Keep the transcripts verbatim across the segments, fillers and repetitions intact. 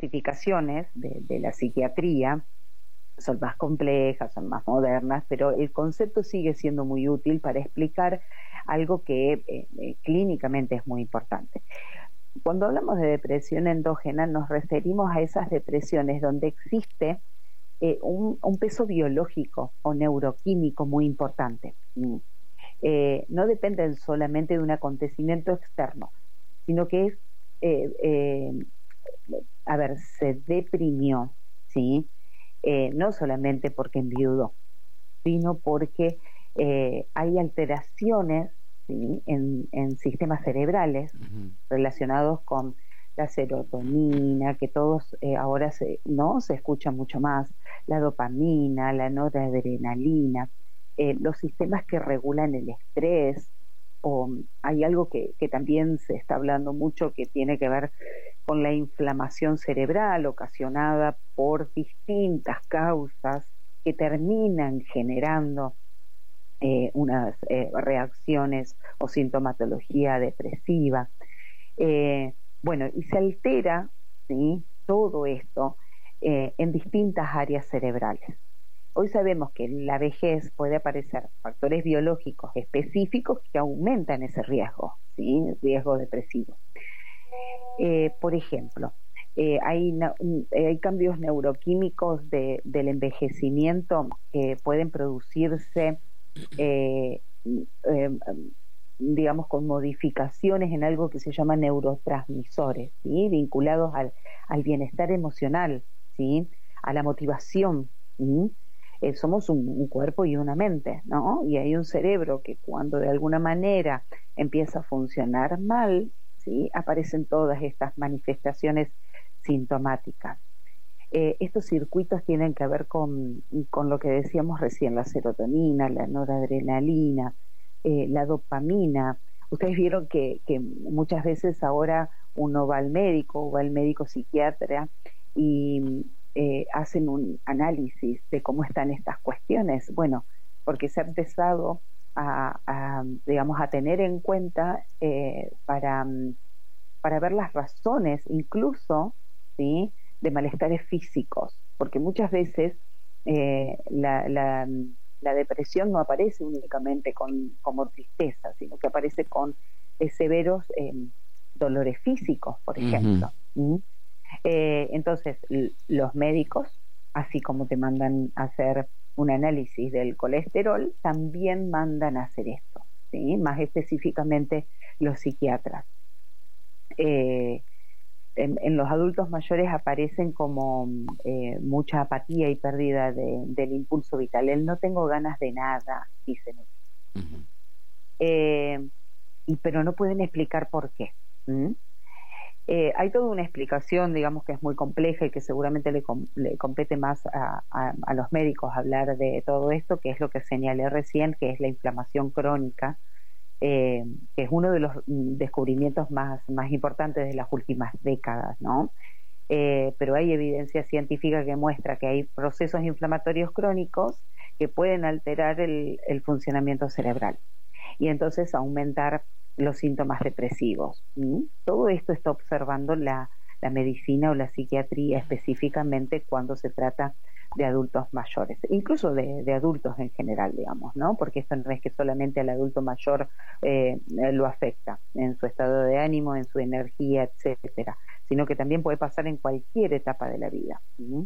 clasificaciones de, de la psiquiatría son más complejas, son más modernas, pero el concepto sigue siendo muy útil para explicar algo que eh, eh, clínicamente es muy importante. Cuando hablamos de depresión endógena nos referimos a esas depresiones donde existe eh, un, un peso biológico o neuroquímico muy importante. Mm. Eh, no dependen solamente de un acontecimiento externo, sino que es, eh, eh, a ver, se deprimió, ¿sí? Eh, no solamente porque enviudó, sino porque eh, hay alteraciones, ¿sí?, en, en sistemas cerebrales uh-huh. relacionados con la serotonina, que todos eh, ahora se, ¿no? se escucha mucho más, la dopamina, la noradrenalina, eh, los sistemas que regulan el estrés, o hay algo que, que también se está hablando mucho que tiene que ver con la inflamación cerebral ocasionada por distintas causas que terminan generando eh, unas eh, reacciones o sintomatología depresiva. Eh, bueno, y se altera, ¿sí?, todo esto eh, en distintas áreas cerebrales. Hoy sabemos que en la vejez puede aparecer factores biológicos específicos que aumentan ese riesgo, ¿sí?, riesgo depresivo. Eh, por ejemplo, eh, hay, hay cambios neuroquímicos de, del envejecimiento que pueden producirse, eh, eh, digamos, con modificaciones en algo que se llama neurotransmisores, ¿sí?, vinculados al, al bienestar emocional, ¿sí?, a la motivación, ¿sí? Eh, somos un, un cuerpo y una mente, ¿no? Y hay un cerebro que cuando de alguna manera empieza a funcionar mal, ¿sí?, aparecen todas estas manifestaciones sintomáticas. Eh, estos circuitos tienen que ver con, con lo que decíamos recién, la serotonina, la noradrenalina, eh, la dopamina. Ustedes vieron que, que muchas veces ahora uno va al médico, va al médico psiquiatra y eh, hacen un análisis de cómo están estas cuestiones. Bueno, porque se ha empezado a, a digamos, a tener en cuenta eh, para, para ver las razones, incluso, ¿sí?, de malestares físicos, porque muchas veces eh, la, la, la depresión no aparece únicamente con, como tristeza, sino que aparece con eh, severos eh, dolores físicos, por ejemplo. Uh-huh. ¿Mm? Eh, entonces, l- los médicos, así como te mandan a hacer un análisis del colesterol, también mandan a hacer esto, ¿sí?, más específicamente los psiquiatras. Eh, En, en los adultos mayores aparecen como eh, mucha apatía y pérdida de, del impulso vital. El no tengo ganas de nada, dicen ellos. Uh-huh. Eh, y, pero no pueden explicar por qué. ¿Mm? Eh, hay toda una explicación, digamos, que es muy compleja y que seguramente le, com- le compete más a, a, a los médicos hablar de todo esto, que es lo que señalé recién, que es la inflamación crónica. Eh, que es uno de los descubrimientos más, más importantes de las últimas décadas, ¿no? Eh, pero hay evidencia científica que muestra que hay procesos inflamatorios crónicos que pueden alterar el, el funcionamiento cerebral y entonces aumentar los síntomas depresivos. ¿Mm? Todo esto está observando la, la medicina o la psiquiatría específicamente cuando se trata de adultos mayores, incluso de, de adultos en general, digamos, ¿no? Porque esto no es que solamente al adulto mayor eh, lo afecta en su estado de ánimo, en su energía, etcétera, sino que también puede pasar en cualquier etapa de la vida. ¿Mm?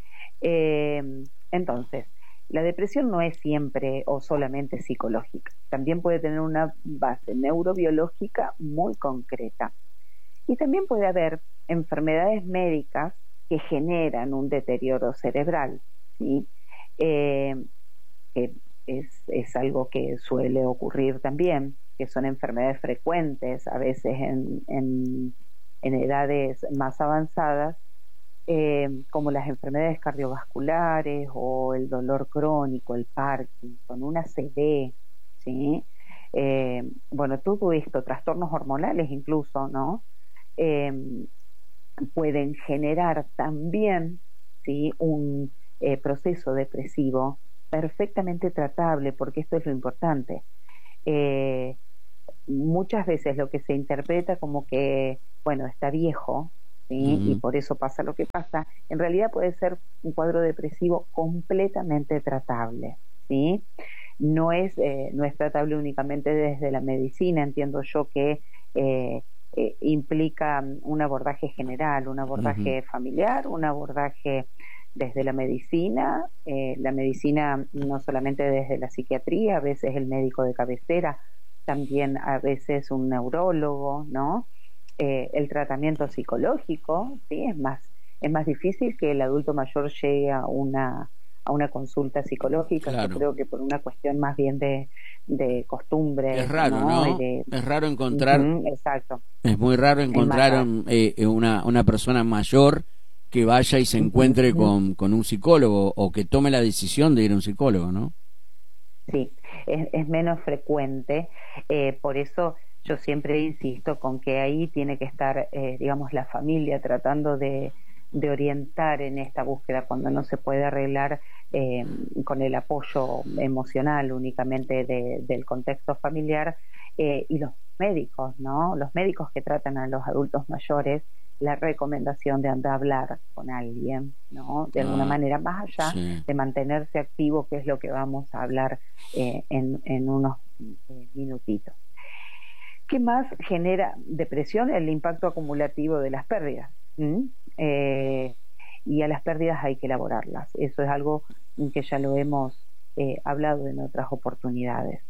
Eh, entonces, la depresión no es siempre o solamente psicológica, también puede tener una base neurobiológica muy concreta. Y también puede haber enfermedades médicas que generan un deterioro cerebral, ¿sí? Eh, que es, es algo que suele ocurrir también, que son enfermedades frecuentes, a veces en, en, en edades más avanzadas, eh, como las enfermedades cardiovasculares o el dolor crónico, el Parkinson, una C D, ¿sí? Eh, bueno, todo esto, trastornos hormonales incluso, ¿no? Eh, pueden generar también, ¿sí?, un eh, proceso depresivo perfectamente tratable, porque esto es lo importante. Eh, muchas veces lo que se interpreta como que, bueno, está viejo, ¿sí? Uh-huh. Y por eso pasa lo que pasa. En realidad puede ser un cuadro depresivo completamente tratable, ¿sí? No es, eh, no es tratable únicamente desde la medicina, entiendo yo que eh, eh, implica un abordaje general, un abordaje Uh-huh. familiar, un abordaje desde la medicina, eh, la medicina no solamente desde la psiquiatría, a veces el médico de cabecera, también a veces un neurólogo, ¿no? Eh, el tratamiento psicológico, ¿sí? Es más, es más difícil que el adulto mayor llegue a una a una consulta psicológica, yo Claro. creo que por una cuestión más bien de, de Es costumbres, raro, ¿no? Y ¿no? de, Es raro encontrar, uh-huh, exacto, es muy raro es más encontrar raro. um, eh, una, una persona mayor que vaya y se encuentre Uh-huh. con, con un psicólogo o que tome la decisión de ir a un psicólogo, ¿no? Sí, es, es menos frecuente, eh, por eso yo siempre insisto con que ahí tiene que estar, eh, digamos, la familia tratando de, de orientar en esta búsqueda cuando no se puede arreglar eh, con el apoyo emocional únicamente de, del contexto familiar, eh, y los médicos, ¿no? Los médicos que tratan a los adultos mayores, la recomendación de andar a hablar con alguien, ¿no? De alguna Ah, manera, más allá sí. de mantenerse activo, que es lo que vamos a hablar eh, en, en unos eh, minutitos. ¿Qué más genera depresión? El impacto acumulativo de las pérdidas. ¿Mm? Eh, y a las pérdidas hay que elaborarlas. Eso es algo que ya lo hemos eh, hablado en otras oportunidades.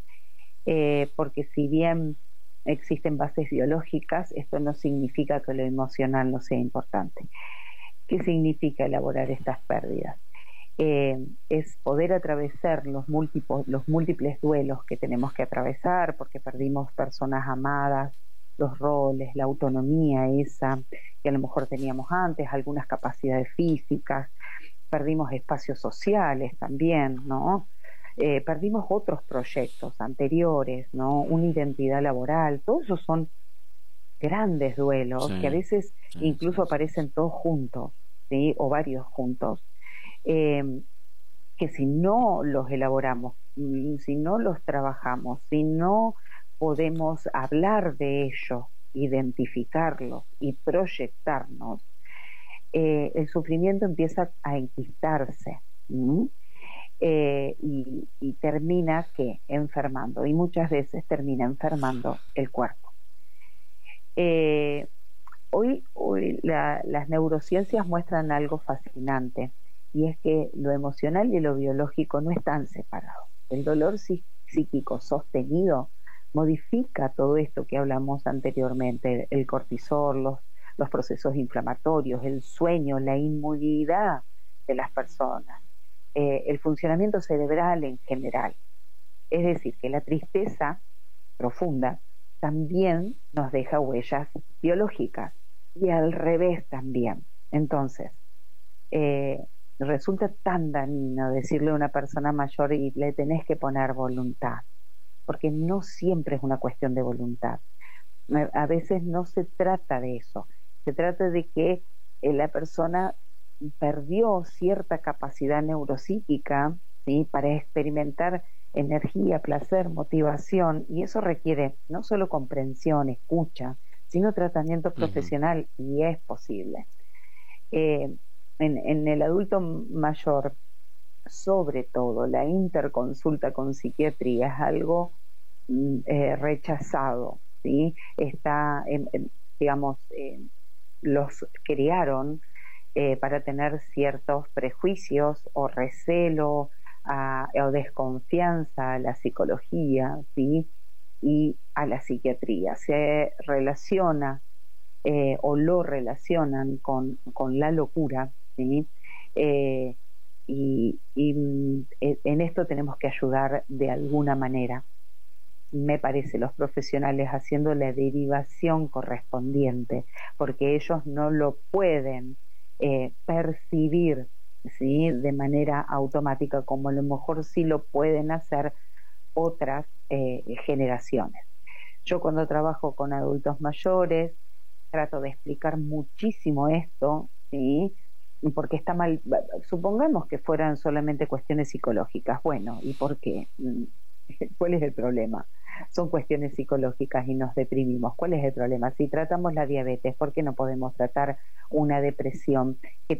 Eh, porque si bien existen bases biológicas, esto no significa que lo emocional no sea importante. ¿Qué significa elaborar estas pérdidas? Eh, es poder atravesar los múltiples, los múltiples duelos que tenemos que atravesar, porque perdimos personas amadas, los roles, la autonomía esa que a lo mejor teníamos antes, algunas capacidades físicas, perdimos espacios sociales también, ¿no? Eh, perdimos otros proyectos anteriores, ¿no? Una identidad laboral, todos esos son grandes duelos que a Sí, veces sí, incluso sí, sí, sí. aparecen todos juntos, ¿sí? O varios juntos. Eh, que si no los elaboramos, si no los trabajamos, si no podemos hablar de ellos, identificarlos y proyectarnos, eh, el sufrimiento empieza a enquistarse. ¿Mm? Eh, y, y termina que enfermando, y muchas veces termina enfermando el cuerpo. Eh, hoy hoy la, las neurociencias muestran algo fascinante, y es que lo emocional y lo biológico no están separados. El dolor psíquico sostenido modifica todo esto que hablamos anteriormente, el cortisol, los, los procesos inflamatorios, el sueño, la inmunidad de las personas, eh, el funcionamiento cerebral en general. Es decir, que la tristeza profunda también nos deja huellas biológicas y al revés también. Entonces, eh, resulta tan dañino decirle a una persona mayor y le tenés que poner voluntad, porque no siempre es una cuestión de voluntad. A veces no se trata de eso, se trata de que eh, la persona perdió cierta capacidad neuropsíquica, ¿sí? Para experimentar energía, placer, motivación, y eso requiere no solo comprensión, escucha, sino tratamiento Uh-huh. profesional, y es posible. Eh, en, en el adulto mayor, sobre todo, la interconsulta con psiquiatría es algo mm, eh, rechazado, ¿sí? Está, en, en, digamos, eh, los criaron eh, para tener ciertos prejuicios o recelo a, o desconfianza a la psicología, ¿sí? Y a la psiquiatría. Se relaciona eh, o lo relacionan con, con la locura, ¿sí? Eh, y, y en esto tenemos que ayudar de alguna manera, me parece, los profesionales haciendo la derivación correspondiente, porque ellos no lo pueden eh, percibir, ¿sí? De manera automática, como a lo mejor sí lo pueden hacer otras eh, generaciones. Yo cuando trabajo con adultos mayores trato de explicar muchísimo esto, ¿sí? Porque está mal, supongamos que fueran solamente cuestiones psicológicas, bueno, ¿y por qué? ¿Cuál es el problema? Son cuestiones psicológicas y nos deprimimos. ¿Cuál es el problema? Si tratamos la diabetes, ¿por qué no podemos tratar una depresión que